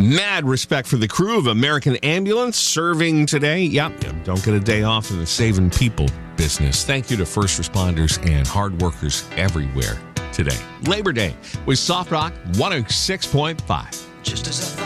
Mad respect for the crew of American Ambulance serving today. Yep, don't get a day off in the saving people business. Thank you to first responders and hard workers everywhere today. Labor Day with Soft Rock 106.5. Just as I thought.